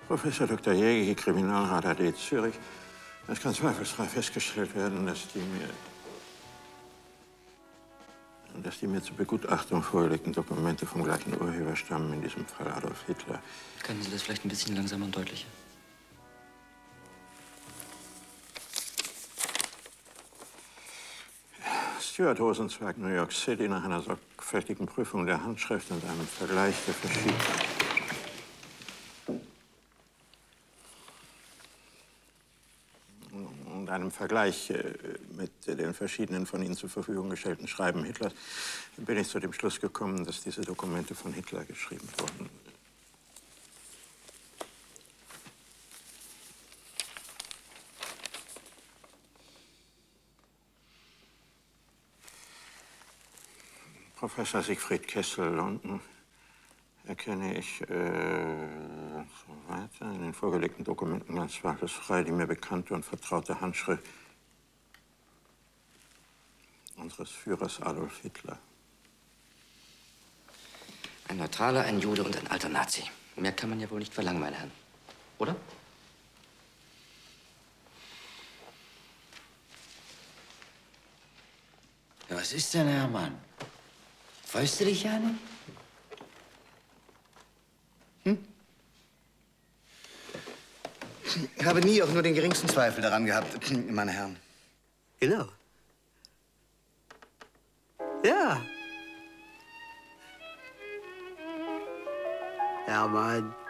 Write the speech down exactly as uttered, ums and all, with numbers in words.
Professor Doktor Jäger, Kriminalrat A D Zürich. Es kann zweifelsfrei festgestellt werden, dass die mir, dass die mir zur Begutachtung vorgelegten Dokumente vom gleichen Urheber stammen, in diesem Fall Adolf Hitler. Können Sie das vielleicht ein bisschen langsamer und deutlicher? Stuart Rosenzweig, New York City, nach einer sorgfältigen Prüfung der Handschrift und einem Vergleich der verschiedenen und einem Vergleich äh, mit den verschiedenen von Ihnen zur Verfügung gestellten Schreiben Hitlers bin ich zu dem Schluss gekommen, dass diese Dokumente von Hitler geschrieben wurden. Professor Siegfried Kessel, London, erkenne ich äh, so weiter in den vorgelegten Dokumenten ganz zweifelsfrei die mir bekannte und vertraute Handschrift unseres Führers Adolf Hitler. Ein Neutraler, ein Jude und ein alter Nazi. Mehr kann man ja wohl nicht verlangen, meine Herren. Oder? Ja, was ist denn, Hermann? Freust du dich ja nicht? Hm? Ich habe nie auch nur den geringsten Zweifel daran gehabt, meine Herren. Genau. Ja. Hermann.